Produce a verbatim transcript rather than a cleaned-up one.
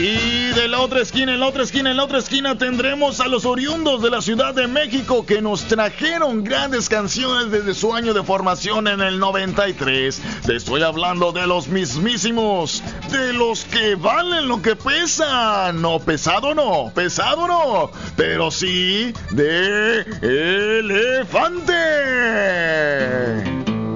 Y de la otra esquina, en la otra esquina, en la otra esquina tendremos a los oriundos de la Ciudad de México que nos trajeron grandes canciones desde su año de formación en el noventa y tres. Te estoy hablando de los mismísimos, de los que valen lo que pesan. No, pesado no, pesado no, pero sí de Elefante.